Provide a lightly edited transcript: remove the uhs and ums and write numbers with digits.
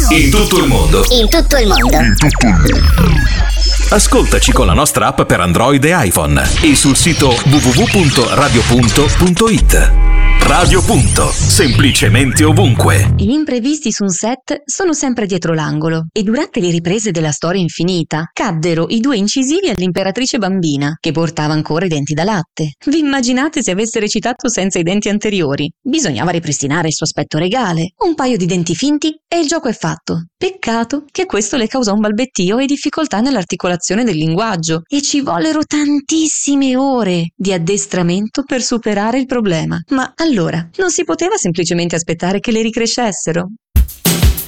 In tutto il mondo. In tutto il mondo. Ascoltaci con la nostra app per Android e iPhone e sul sito www.radiopunto.it. Radio Punto, semplicemente ovunque. Gli imprevisti su un set sono sempre dietro l'angolo e durante le riprese della storia infinita caddero i 2 incisivi all'imperatrice bambina che portava ancora i denti da latte. Vi immaginate se avesse recitato senza i denti anteriori? Bisognava ripristinare il suo aspetto regale, un paio di denti finti e il gioco è fatto. Peccato che questo le causò un balbettio e difficoltà nell'articolazione del linguaggio e ci vollero tantissime ore di addestramento per superare il problema. Ma allora, non si poteva semplicemente aspettare che le ricrescessero?